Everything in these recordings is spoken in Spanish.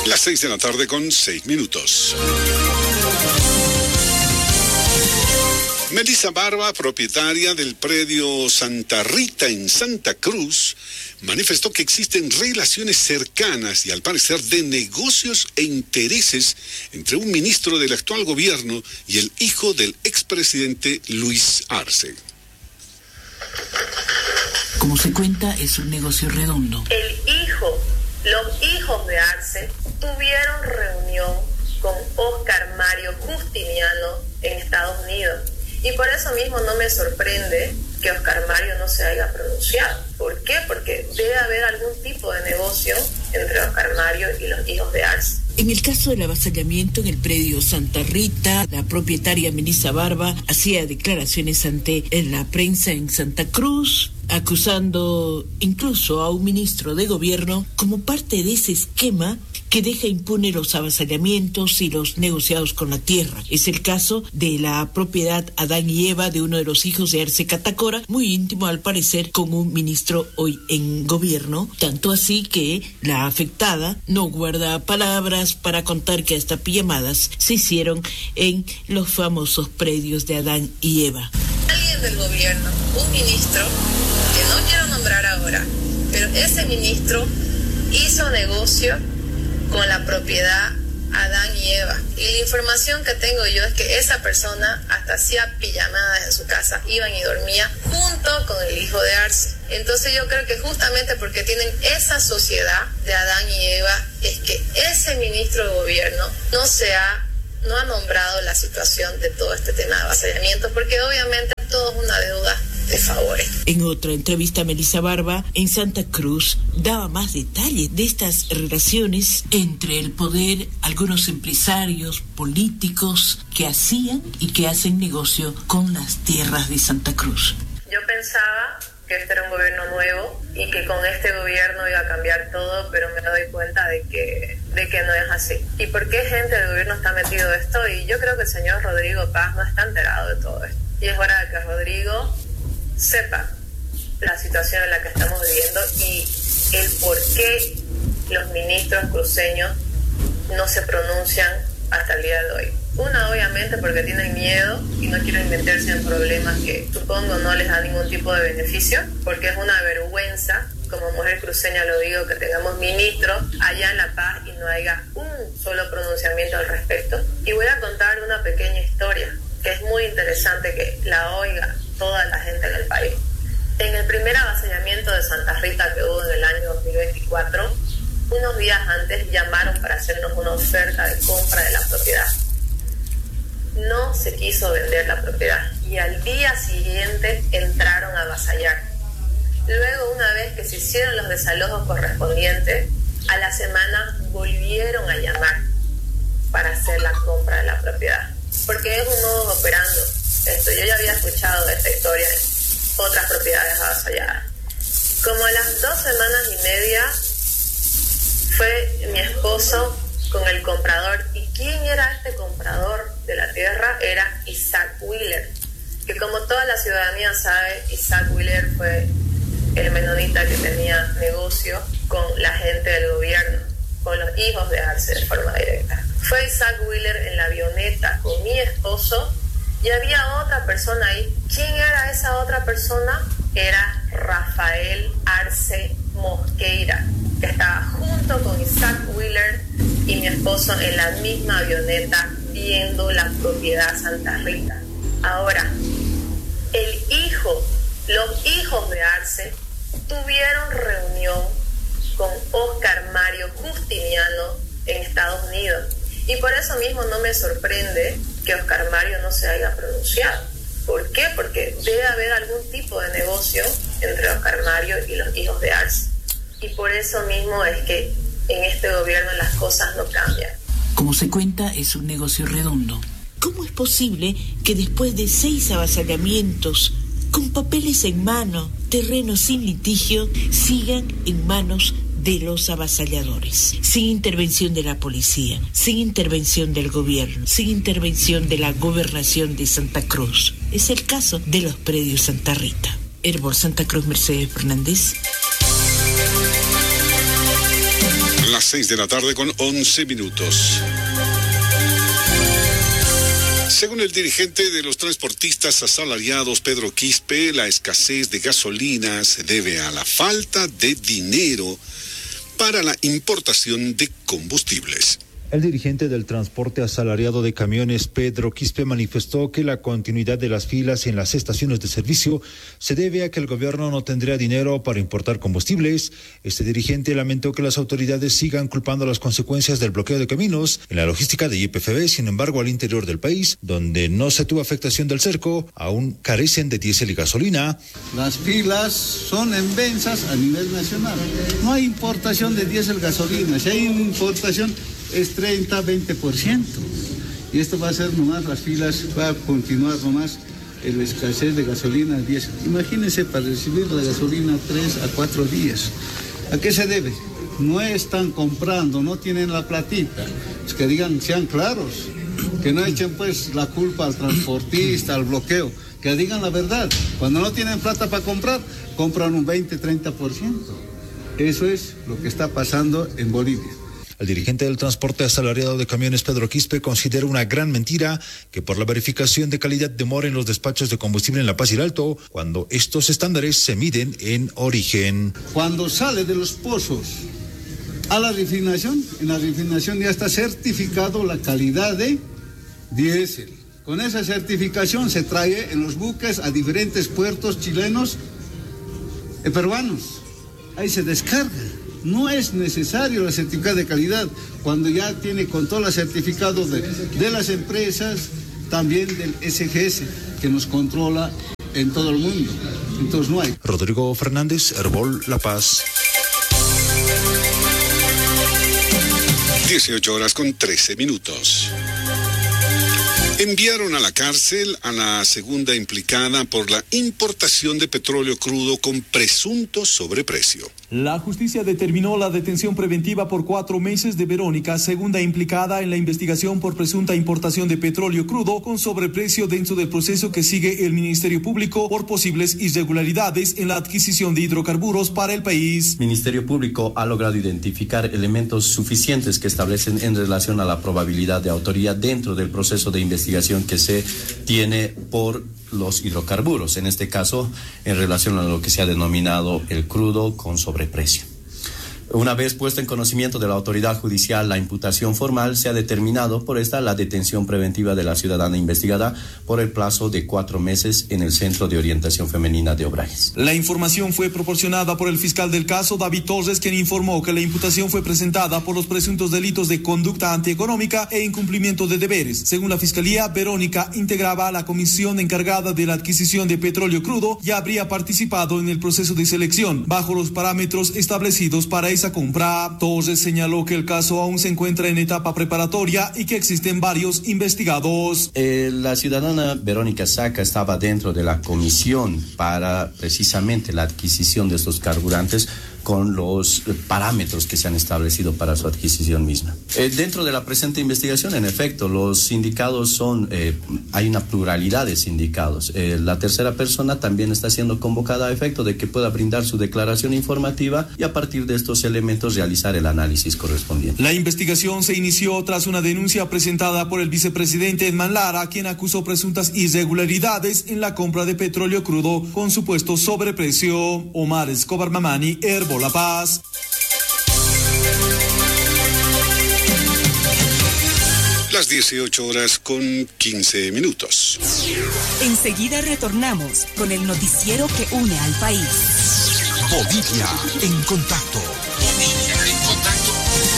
Las 6:06 p.m. Melissa Barba, propietaria del predio Santa Rita en Santa Cruz, manifestó que existen relaciones cercanas y al parecer de negocios e intereses entre un ministro del actual gobierno y el hijo del expresidente Luis Arce. Como se cuenta, es un negocio redondo. Los hijos de Arce tuvieron reunión con Oscar Mario Justiniano en Estados Unidos. Y por eso mismo no me sorprende que Oscar Mario no se haya pronunciado. ¿Por qué? Porque debe haber algún tipo de negocio entre Oscar Mario y los hijos de Arce. En el caso del avasallamiento en el predio Santa Rita, la propietaria Melissa Barba hacía declaraciones ante la prensa en Santa Cruz, acusando incluso a un ministro de gobierno como parte de ese esquema que deja impune los avasallamientos y los negociados con la tierra. Es el caso de la propiedad Adán y Eva de uno de los hijos de Arce Catacora, muy íntimo al parecer con un ministro hoy en gobierno, tanto así que la afectada no guarda palabras para contar que hasta pijamadas se hicieron en los famosos predios de Adán y Eva. Alguien del gobierno, un ministro, que no quiero nombrar ahora, pero ese ministro hizo negocio con la propiedad Adán y Eva. Y la información que tengo yo es que esa persona hasta hacía pijamadas en su casa, iban y dormía junto con el hijo de Arce. Entonces yo creo que justamente porque tienen esa sociedad de Adán y Eva, es que ese ministro de gobierno no ha nombrado la situación de todo este tema de avasallamiento, porque obviamente todo es una deuda de favores. En otra entrevista, Melissa Barba en Santa Cruz daba más detalles de estas relaciones entre el poder, algunos empresarios políticos que hacían y que hacen negocio con las tierras de Santa Cruz. Yo pensaba que este era un gobierno nuevo y que con este gobierno iba a cambiar todo, pero me doy cuenta de que no es así. ¿Y por qué gente del gobierno está metido en esto? Y yo creo que el señor Rodrigo Paz no está enterado de todo esto. Y es hora de que Rodrigo sepa la situación en la que estamos viviendo y el por qué los ministros cruceños no se pronuncian hasta el día de hoy. Una, obviamente, porque tienen miedo y no quieren meterse en problemas que supongo no les da ningún tipo de beneficio, porque es una vergüenza, como mujer cruceña lo digo, que tengamos ministros allá en La Paz y no haya un solo pronunciamiento al respecto. Y voy a contar una pequeña historia que es muy interesante que la oiga toda la gente en el país. En el primer avasallamiento de Santa Rita que hubo en el año 2024, unos días antes llamaron para hacernos una oferta de compra de la propiedad. No se quiso vender la propiedad y al día siguiente entraron a avasallar. Luego, una vez que se hicieron los desalojos correspondientes, a la semana volvieron a llamar para hacer la compra de la propiedad, porque es un modo operando. Yo ya había escuchado de esta historia en otras propiedades avasalladas. Como a las 2 semanas y media fue mi esposo con el comprador. ¿Y quién era este comprador de la tierra? Era Isaac Wheeler, que como toda la ciudadanía sabe, Isaac Wheeler fue el menonita que tenía negocio con la gente del gobierno, con los hijos de Arce de forma directa. Fue Isaac Wheeler en la avioneta con mi esposo y había otra persona ahí. ¿Quién era esa otra persona? Era Rafael Arce Mosqueira, que estaba junto con Isaac Wheeler y mi esposo en la misma avioneta viendo la propiedad Santa Rita. Ahora, los hijos de Arce tuvieron reunión con Oscar Mario Justiniano en Estados Unidos. Y por eso mismo no me sorprende que Oscar Mario no se haya pronunciado. ¿Por qué? Porque debe haber algún tipo de negocio entre Oscar Mario y los hijos de Arce. Y por eso mismo es que en este gobierno las cosas no cambian. Como se cuenta, es un negocio redondo. ¿Cómo es posible que después de 6 avasallamientos, con papeles en mano, terrenos sin litigio, sigan en manos de los avasalladores, sin intervención de la policía, sin intervención del gobierno, sin intervención de la gobernación de Santa Cruz? Es el caso de los predios Santa Rita. Herbol Santa Cruz, Mercedes Fernández. Las las 6:11 p.m. Según el dirigente de los transportistas asalariados, Pedro Quispe, la escasez de gasolina se debe a la falta de dinero para la importación de combustibles. El dirigente del transporte asalariado de camiones, Pedro Quispe, manifestó que la continuidad de las filas en las estaciones de servicio se debe a que el gobierno no tendría dinero para importar combustibles. Este dirigente lamentó que las autoridades sigan culpando las consecuencias del bloqueo de caminos en la logística de YPFB. Sin embargo, al interior del país, donde no se tuvo afectación del cerco, aún carecen de diésel y gasolina. Las filas son inmensas a nivel nacional. No hay importación de diésel, gasolina. Si hay importación es 30-20%. Y esto va a ser nomás, las filas, va a continuar nomás la escasez de gasolina, diésel. Imagínense, para recibir la gasolina 3 a 4 días. ¿A qué se debe? No están comprando, no tienen la platita. Es que digan, sean claros, que no echen pues la culpa al transportista, al bloqueo, que digan la verdad. Cuando no tienen plata para comprar, compran un 20-30%. Eso es lo que está pasando en Bolivia. El dirigente del transporte asalariado de camiones, Pedro Quispe, considera una gran mentira que por la verificación de calidad demoren los despachos de combustible en La Paz y el Alto, cuando estos estándares se miden en origen. Cuando sale de los pozos a la refinación, en la refinación ya está certificado la calidad de diésel. Con esa certificación se trae en los buques a diferentes puertos chilenos y peruanos. Ahí se descarga. No es necesario la certificado de calidad cuando ya tiene con todo el certificado de las empresas, también del SGS, que nos controla en todo el mundo. Entonces no hay. Rodrigo Fernández, Herbol, La Paz. 18:13 p.m. Enviaron a la cárcel a la segunda implicada por la importación de petróleo crudo con presunto sobreprecio. La justicia determinó la detención preventiva por 4 meses de Verónica, segunda implicada en la investigación por presunta importación de petróleo crudo con sobreprecio dentro del proceso que sigue el Ministerio Público por posibles irregularidades en la adquisición de hidrocarburos para el país. El Ministerio Público ha logrado identificar elementos suficientes que establecen en relación a la probabilidad de autoría dentro del proceso de investigación que se tiene por los hidrocarburos, en este caso en relación a lo que se ha denominado el crudo con sobreprecio. Una vez puesta en conocimiento de la autoridad judicial la imputación formal, se ha determinado por esta la detención preventiva de la ciudadana investigada por el plazo de 4 meses en el Centro de Orientación Femenina de Obrajes. La información fue proporcionada por el fiscal del caso, David Torres, quien informó que la imputación fue presentada por los presuntos delitos de conducta antieconómica e incumplimiento de deberes. Según la Fiscalía, Verónica integraba la comisión encargada de la adquisición de petróleo crudo y habría participado en el proceso de selección bajo los parámetros establecidos para esa compra. Torres señaló que el caso aún se encuentra en etapa preparatoria y que existen varios investigados. La ciudadana Verónica Saca estaba dentro de la comisión para precisamente la adquisición de estos carburantes con los parámetros que se han establecido para su adquisición misma. Dentro de la presente investigación, en efecto, los sindicados hay una pluralidad de sindicados. La tercera persona también está siendo convocada a efecto de que pueda brindar su declaración informativa y a partir de estos elementos realizar el análisis correspondiente. La investigación se inició tras una denuncia presentada por el vicepresidente Edman Lara, quien acusó presuntas irregularidades en la compra de petróleo crudo con supuesto sobreprecio. Omar Escobar Mamani, La Paz. Las 18:15 p.m. Enseguida retornamos con el noticiero que une al país. Bolivia en contacto. Bolivia en contacto.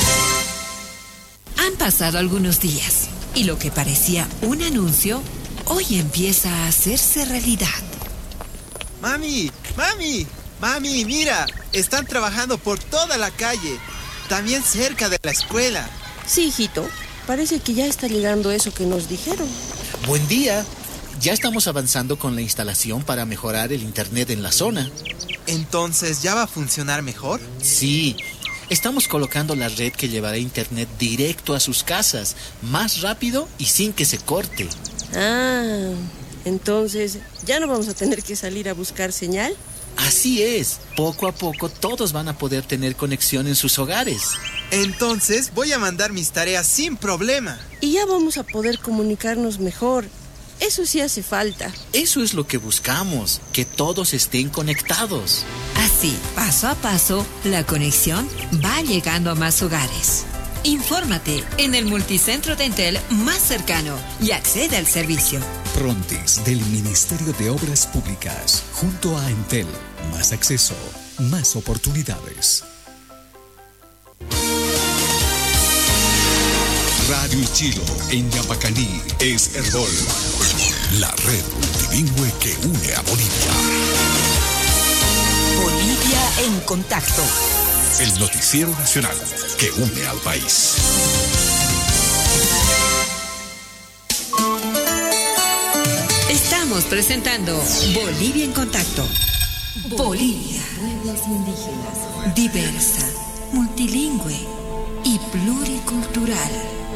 Han pasado algunos días y lo que parecía un anuncio hoy empieza a hacerse realidad. ¡Mami! Mami, mira, están trabajando por toda la calle, también cerca de la escuela. Sí, hijito, parece que ya está llegando eso que nos dijeron. Buen día, ya estamos avanzando con la instalación para mejorar el internet en la zona. ¿Entonces ya va a funcionar mejor? Sí, estamos colocando la red que llevará internet directo a sus casas, más rápido y sin que se corte. Ah, entonces, ¿ya no vamos a tener que salir a buscar señal? Así es, poco a poco todos van a poder tener conexión en sus hogares. Entonces voy a mandar mis tareas sin problema. Y ya vamos a poder comunicarnos mejor. Eso sí hace falta. Eso es lo que buscamos, que todos estén conectados. Así, paso a paso, la conexión va llegando a más hogares. Infórmate en el multicentro de Entel más cercano y accede al servicio. Prontis del Ministerio de Obras Públicas, junto a Entel. Más acceso, más oportunidades. Radio Ichilo en Yapacaní es Herbol, la red multilingüe que une a Bolivia. Bolivia en contacto. El noticiero nacional que une al país. Estamos presentando Bolivia en contacto. Bolivia. Pueblos indígenas. Diversa, multilingüe y pluricultural.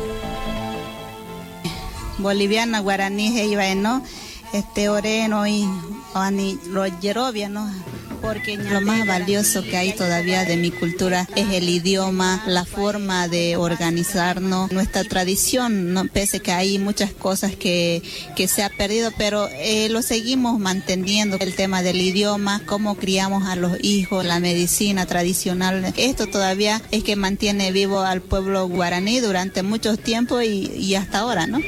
Boliviana, guaraní, heivaeno, oreno y royerovia, ¿no? Porque lo más valioso que hay todavía de mi cultura es el idioma, la forma de organizarnos, nuestra tradición, ¿no? Pese que hay muchas cosas que se ha perdido, pero lo seguimos manteniendo. El tema del idioma, cómo criamos a los hijos, la medicina tradicional, esto todavía es que mantiene vivo al pueblo guaraní durante mucho tiempo y hasta ahora, ¿no?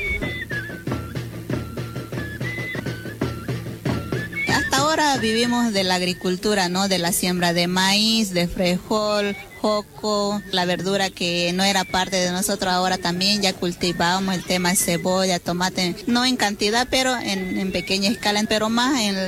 Ahora vivimos de la agricultura, ¿no? De la siembra de maíz, de frijol, joco, la verdura que no era parte de nosotros, ahora también ya cultivamos el tema de cebolla, tomate, no en cantidad, pero en pequeña escala, pero más en